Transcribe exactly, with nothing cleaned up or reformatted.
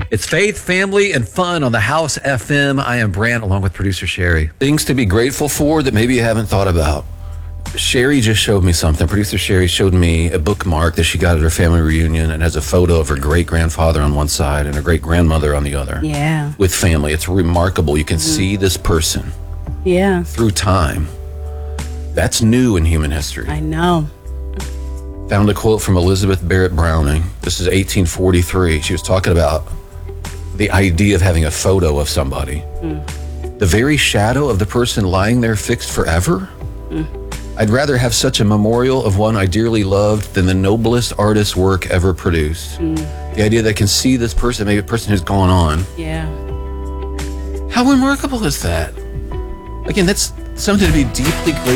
It's faith, family, and fun on the House F M. I am Brant, along with producer Sherry. Things to be grateful for that maybe you haven't thought about. Sherry just showed me something. Producer Sherry showed me a bookmark that she got at her family reunion and has a photo of her great-grandfather on one side and her great-grandmother on the other. Yeah. With family. It's remarkable. You can mm-hmm. see this person. Yeah. Through time. That's new in human history. I know. Found a quote from Elizabeth Barrett Browning. This is eighteen forty-three. She was talking about the idea of having a photo of somebody. Mm. The very shadow of the person lying there fixed forever? Mm. I'd rather have such a memorial of one I dearly loved than the noblest artist's work ever produced. Mm. The idea that I can see this person, maybe a person who's gone on. Yeah. How remarkable is that? Again, that's something to be deeply grateful